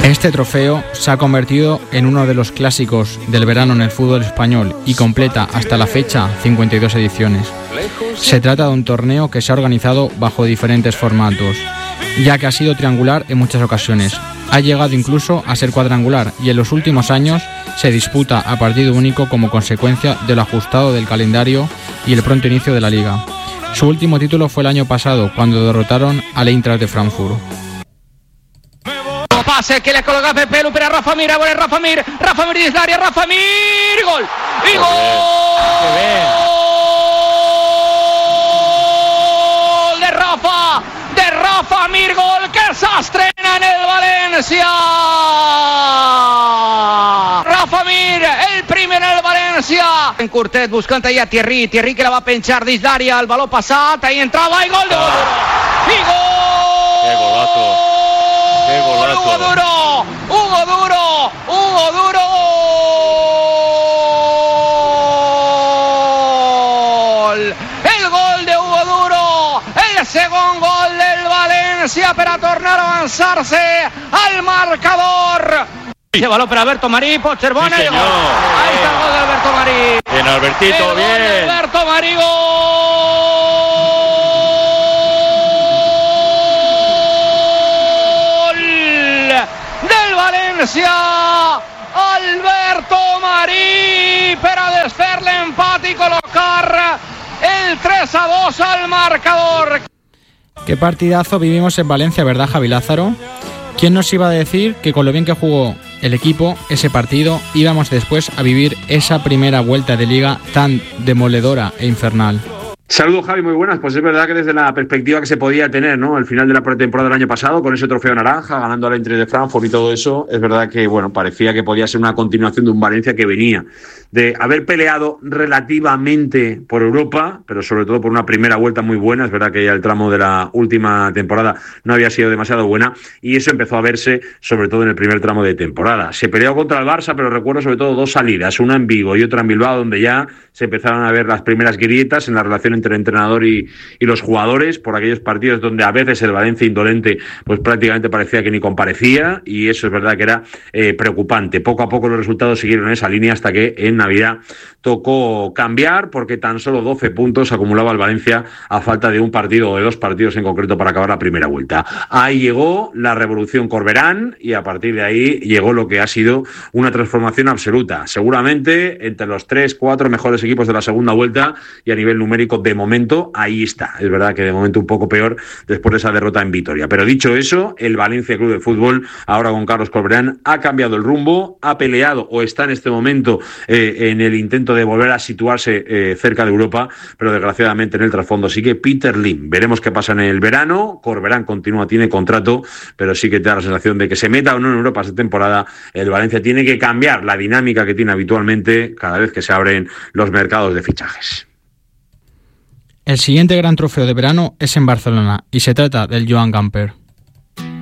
Este trofeo se ha convertido en uno de los clásicos del verano en el fútbol español y completa hasta la fecha 52 ediciones. Se trata de un torneo que se ha organizado bajo diferentes formatos, ya que ha sido triangular en muchas ocasiones. Ha llegado incluso a ser cuadrangular y en los últimos años se disputa a partido único como consecuencia de lo ajustado del calendario y el pronto inicio de la liga. Su último título fue el año pasado, cuando derrotaron al Eintracht de Frankfurt. Pase que le coloca Pepe Lu per a Rafa Mir, a veure Rafa Mir dins l'àrea, Rafa Mir, gol! I gol de Rafa Mir, gol que s'estrena en el València! Rafa Mir, el primer en el València! En curtet buscant ahí a Thierry que la va penjar dins l'àrea, el baló passat, ahí entrava i gol de Hugo Duro! ¡Qué golazo! ¡Qué golazo! Hugo Duro. El gol de Hugo Duro, el segon gol del València per a tornar a avançar-se al marcador. Ese balón para Alberto Marí, pot ser bona. Sí, ahí está el gol de Alberto Marí. Bien, Albertito, el bien. Gol de Alberto Marí, gol del València. Alberto Marí per a desfer l'empat i colocar el 3-2 al marcador. Qué partidazo vivimos en Valencia, ¿verdad, Javi Lázaro? ¿Quién nos iba a decir que con lo bien que jugó el equipo ese partido íbamos después a vivir esa primera vuelta de liga tan demoledora e infernal? Saludos, Javi, muy buenas. Pues es verdad que desde la perspectiva que se podía tener, ¿no?, al final de la pretemporada del año pasado, con ese trofeo naranja, ganando al Eintracht de Frankfurt y todo eso, es verdad que, bueno, parecía que podía ser una continuación de un Valencia que venía de haber peleado relativamente por Europa, pero sobre todo por una primera vuelta muy buena. Es verdad que ya el tramo de la última temporada no había sido demasiado buena y eso empezó a verse sobre todo en el primer tramo de temporada. Se peleó contra el Barça, pero recuerdo sobre todo dos salidas, una en Vigo y otra en Bilbao, donde ya se empezaron a ver las primeras grietas en la relación entre el entrenador y los jugadores, por aquellos partidos donde a veces el Valencia indolente pues prácticamente parecía que ni comparecía, y eso es verdad que era preocupante. Poco a poco los resultados siguieron en esa línea hasta que en Navidad tocó cambiar, porque tan solo 12 puntos acumulaba el Valencia a falta de un partido o de dos partidos en concreto para acabar la primera vuelta. Ahí llegó la revolución Corberán y a partir de ahí llegó lo que ha sido una transformación absoluta, seguramente entre los 3-4 mejores equipos de la segunda vuelta, y a nivel numérico de momento ahí está. Es verdad que de momento un poco peor después de esa derrota en Vitoria, pero dicho eso, el Valencia Club de Fútbol, ahora con Carlos Corberán, ha cambiado el rumbo, ha peleado o está en este momento en el intento de volver a situarse cerca de Europa, pero desgraciadamente en el trasfondo sigue Peter Lim. Veremos qué pasa en el verano. Corberán continúa, tiene contrato, pero sí que te da la sensación de que se meta o no en Europa esta temporada, el Valencia tiene que cambiar la dinámica que tiene habitualmente cada vez que se abren los mercados de fichajes. El siguiente gran trofeo de verano es en Barcelona y se trata del Joan Gamper.